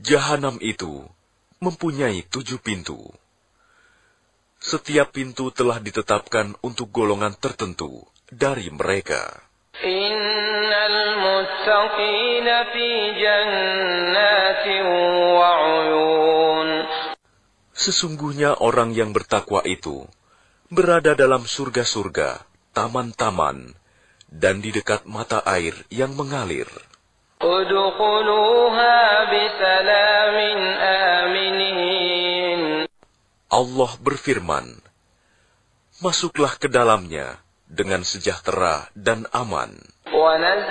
Jahanam itu mempunyai 7 pintu. Setiap pintu telah ditetapkan untuk golongan tertentu dari mereka. Innal muttaqina fi jannatin wa 'uyun. Sesungguhnya orang yang bertakwa itu berada dalam surga-surga, taman-taman, dan di dekat mata air yang mengalir. Udkhuluha bisalamin aminin. Allah berfirman, masuklah ke dalamnya dengan sejahtera dan aman.